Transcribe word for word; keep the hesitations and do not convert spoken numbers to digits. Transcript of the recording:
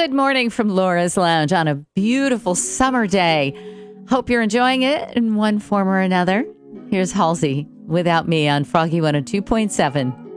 Good morning from Laura's Lounge on a beautiful summer day. Hope you're enjoying it in one form or another. Here's Halsey, Without Me on Froggy one oh two point seven.